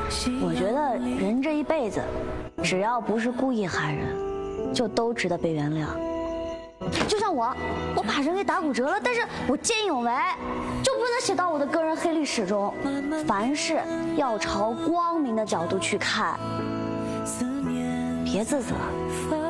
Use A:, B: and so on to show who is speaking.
A: 我觉得人这一辈子，只要不是故意害人，就都值得被原谅。就像我把人给打骨折了，但是我见义勇为，就不能写到我的个人黑历史中。凡事要朝光明的角度去看，别自责。